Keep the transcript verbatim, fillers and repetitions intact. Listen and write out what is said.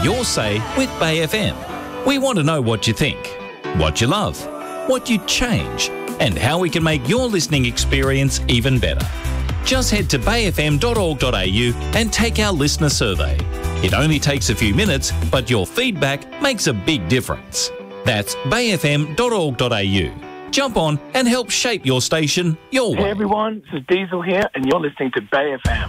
your say with Bay F M. We want to know what you think, what you love, what you'd change, and how we can make your listening experience even better. Just head to bay f m dot org dot a u and take our listener survey. It only takes a few minutes, but your feedback makes a big difference. That's bay f m dot org dot a u. Jump on and help shape your station your way. Hey everyone, this is Diesel here and you're listening to Bay F M.